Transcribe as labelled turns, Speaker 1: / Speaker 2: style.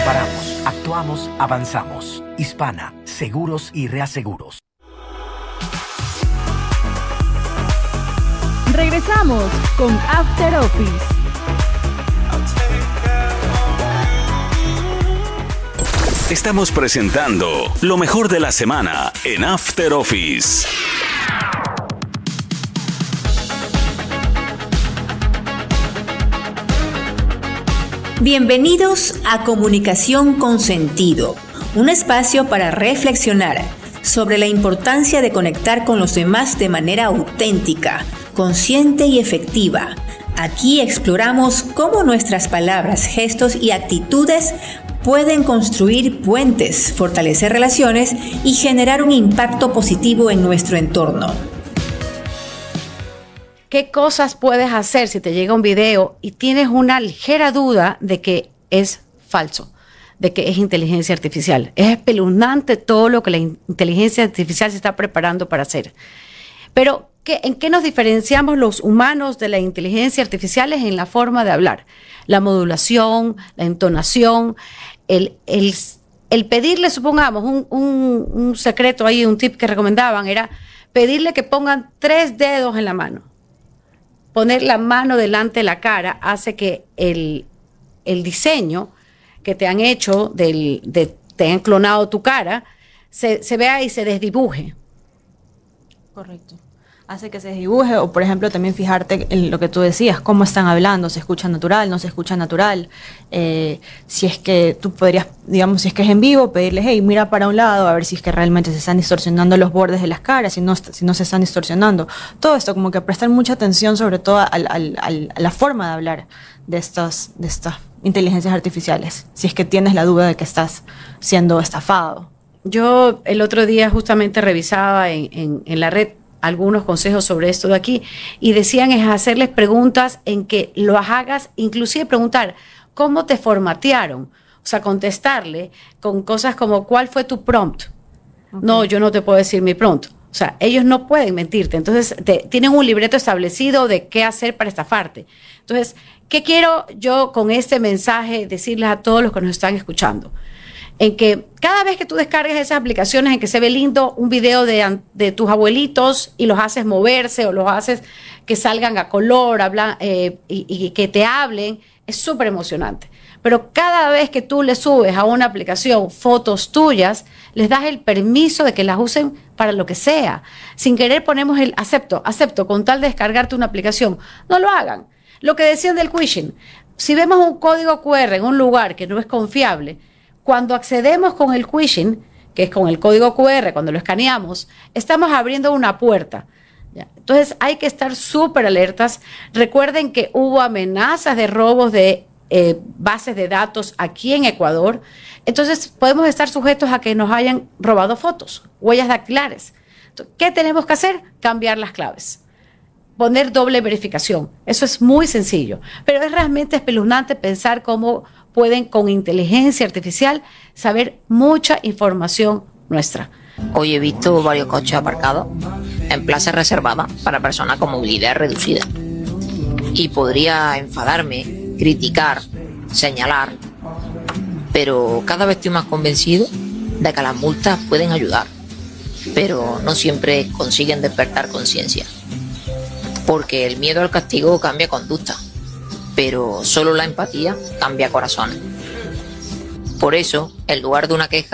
Speaker 1: reparamos, actuamos, avanzamos. Hispana, seguros y reaseguros.
Speaker 2: Regresamos con After Office.
Speaker 3: Estamos presentando lo mejor de la semana en After Office.
Speaker 4: Bienvenidos a Comunicación con Sentido, un espacio para reflexionar sobre la importancia de conectar con los demás de manera auténtica, consciente y efectiva. Aquí exploramos cómo nuestras palabras, gestos y actitudes pueden construir puentes, fortalecer relaciones y generar un impacto positivo en nuestro entorno.
Speaker 5: ¿Qué cosas puedes hacer si te llega un video y tienes una ligera duda de que es falso, de que es inteligencia artificial? Es espeluznante todo lo que la inteligencia artificial se está preparando para hacer. Pero, ¿en qué nos diferenciamos los humanos de la inteligencia artificial? Es en la forma de hablar, la modulación, la entonación, el pedirle, supongamos, un secreto ahí, un tip que recomendaban era pedirle que pongan 3 dedos en la mano. Poner la mano delante de la cara hace que el diseño que te han hecho, te han clonado tu cara, se vea y se desdibuje.
Speaker 6: Correcto. Hace que se desdibuje, o por ejemplo también fijarte en lo que tú decías, cómo están hablando, se escucha natural, no se escucha natural. Si es que tú podrías, digamos, si es que es en vivo, pedirles, hey, mira para un lado, a ver si es que realmente se están distorsionando los bordes de las caras, si no se están distorsionando. Todo esto, como que prestar mucha atención sobre todo a la forma de hablar de estas inteligencias artificiales, si es que tienes la duda de que estás siendo estafado.
Speaker 5: Yo el otro día justamente revisaba en la red algunos consejos sobre esto de aquí y decían es hacerles preguntas en que lo hagas, inclusive preguntar cómo te formatearon, o sea, contestarle con cosas como ¿cuál fue tu prompt? Okay. No, yo no te puedo decir mi prompt. O sea, ellos no pueden mentirte. Entonces, tienen un libreto establecido de qué hacer para estafarte. Entonces, ¿qué quiero yo con este mensaje decirles a todos los que nos están escuchando? En que cada vez que tú descargues esas aplicaciones en que se ve lindo un video de tus abuelitos y los haces moverse o los haces que salgan a color y que te hablen, es súper emocionante. Pero cada vez que tú le subes a una aplicación fotos tuyas, les das el permiso de que las usen para lo que sea. Sin querer ponemos el acepto con tal de descargarte una aplicación. No lo hagan. Lo que decían del phishing, si vemos un código QR en un lugar que no es confiable, cuando accedemos con el phishing, que es con el código QR, cuando lo escaneamos, estamos abriendo una puerta. ¿Ya? Entonces hay que estar súper alertas. Recuerden que hubo amenazas de robos de bases de datos aquí en Ecuador. Entonces podemos estar sujetos a que nos hayan robado fotos, huellas dactilares. Entonces, ¿qué tenemos que hacer? Cambiar las claves. Poner doble verificación. Eso es muy sencillo. Pero es realmente espeluznante pensar cómo pueden con inteligencia artificial saber mucha información nuestra.
Speaker 7: Hoy he visto varios coches aparcados en plazas reservadas para personas con movilidad reducida. Y podría enfadarme, criticar, señalar, pero cada vez estoy más convencido de que las multas pueden ayudar, pero no siempre consiguen despertar conciencia. Porque el miedo al castigo cambia conducta, pero solo la empatía cambia corazones. Por eso, en lugar de una queja,